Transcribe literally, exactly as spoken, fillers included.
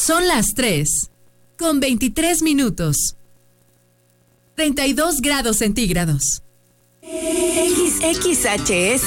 Son las tres, con veintitrés minutos. treinta y dos grados centígrados. X X H S